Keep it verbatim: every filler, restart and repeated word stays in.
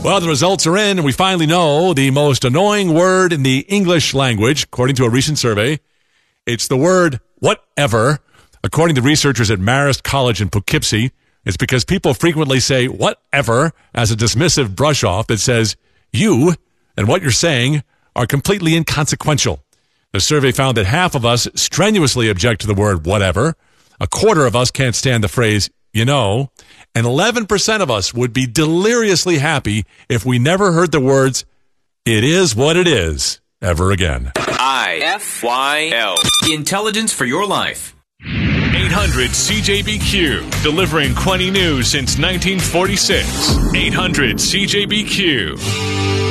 Well, the results are in, and we finally know the most annoying word in the English language, according to a recent survey. It's the word whatever. According to researchers at Marist College in Poughkeepsie, it's because people frequently say whatever as a dismissive brush-off that says you and what you're saying are completely inconsequential. The survey found that half of us strenuously object to the word whatever, a quarter of us can't stand the phrase you know, and eleven percent of us would be deliriously happy if we never heard the words it is what it is ever again. I F Y L. Intelligence for your life. eight hundred C J B Q, delivering Quinny news since nineteen forty-six. eight hundred C J B Q.